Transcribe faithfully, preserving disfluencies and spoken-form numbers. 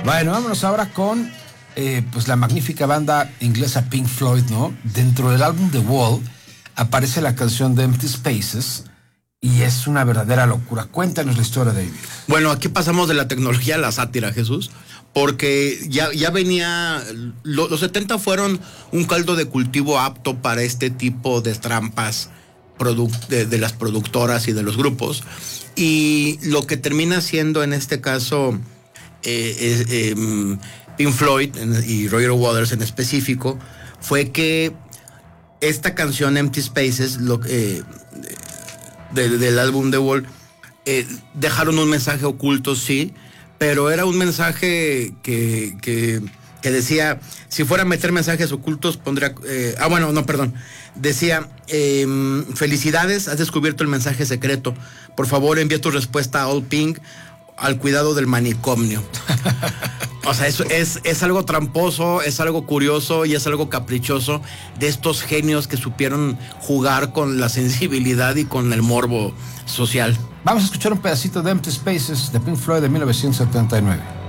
Bueno, vámonos ahora con eh, pues la magnífica banda inglesa Pink Floyd, ¿no? Dentro del álbum The Wall aparece la canción de Empty Spaces y es una verdadera locura. Cuéntanos la historia, David. Bueno, aquí pasamos de la tecnología a la sátira, Jesús, porque ya, ya venía, lo, los setenta fueron un caldo de cultivo apto para este tipo de trampas produc- de, de las productoras y de los grupos, y lo que termina siendo en este caso eh, eh, eh, Pink Floyd y Roger Waters en específico, fue que esta canción Empty Spaces, lo, eh, de, del álbum The Wall, eh, dejaron un mensaje oculto, sí, pero era un mensaje que, que, que decía, si fuera a meter mensajes ocultos, pondría... Eh, ah, bueno, no, perdón. Decía, eh, felicidades, has descubierto el mensaje secreto. Por favor, envía tu respuesta a All Pink al cuidado del manicomio. O sea, eso es, es algo tramposo, es algo curioso y es algo caprichoso de estos genios que supieron jugar con la sensibilidad y con el morbo social. Vamos a escuchar un pedacito de Empty Spaces de Pink Floyd de mil novecientos setenta y nueve.